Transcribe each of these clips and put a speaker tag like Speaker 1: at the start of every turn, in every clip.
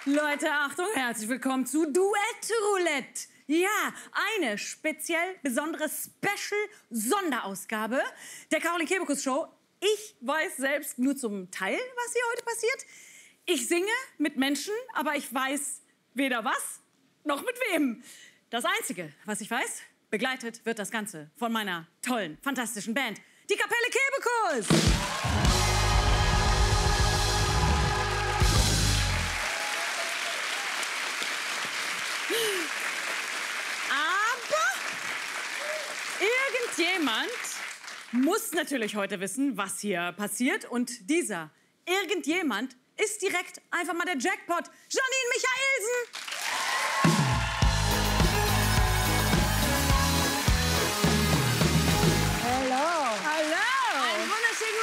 Speaker 1: Leute, Achtung, herzlich willkommen zu Duett Roulette. Ja, eine speziell besondere Special-Sonderausgabe der Caroline Kebekus Show. Ich weiß selbst nur zum Teil, was hier heute passiert. Ich singe mit Menschen, aber ich weiß weder was noch mit wem. Das Einzige, was ich weiß, begleitet wird das Ganze von meiner tollen, fantastischen Band, die Kapelle Kebekus. Irgendjemand muss natürlich heute wissen, was hier passiert. Und dieser irgendjemand ist direkt einfach mal der Jackpot. Janine Michaelsen!
Speaker 2: Hallo.
Speaker 1: Hallo!
Speaker 2: Einen wunderschönen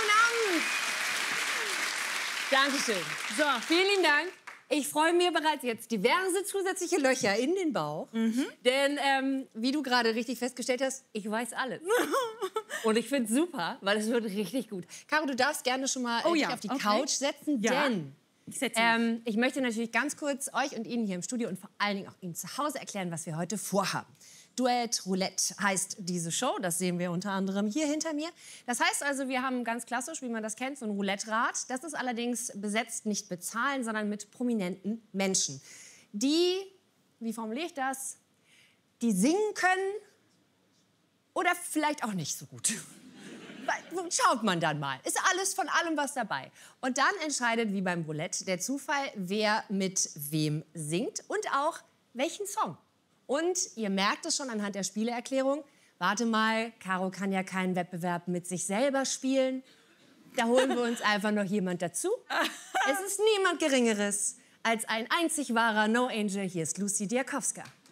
Speaker 2: guten Abend. Dankeschön.
Speaker 1: So.
Speaker 2: Vielen lieben Dank. Ich freue mich bereits jetzt diverse zusätzliche Löcher in den Bauch. Denn, wie du gerade richtig festgestellt hast, ich weiß alles. Und ich finde es super, weil es wird richtig gut. Caro, du darfst gerne schon mal dich auf die Couch setzen, denn ich möchte natürlich ganz kurz euch und Ihnen hier im Studio und vor allen Dingen auch Ihnen zu Hause erklären, was wir heute vorhaben. Duett Roulette heißt diese Show, das sehen wir unter anderem hier hinter mir. Das heißt also, wir haben ganz klassisch, wie man das kennt, so ein Roulette-Rad. Das ist allerdings besetzt nicht mit Zahlen, sondern mit prominenten Menschen, die, wie formuliere ich das, die singen können oder vielleicht auch nicht so gut. Schaut man dann mal. Ist alles von allem was dabei. Und dann entscheidet, wie beim Roulette, der Zufall, wer mit wem singt und auch welchen Song. Und ihr merkt es schon anhand der Spieleerklärung. Warte mal, Caro kann ja keinen Wettbewerb mit sich selber spielen. Da holen wir uns einfach noch jemand dazu. Es ist niemand Geringeres als ein einzig wahrer No Angel. Hier ist Lucy Diakowska.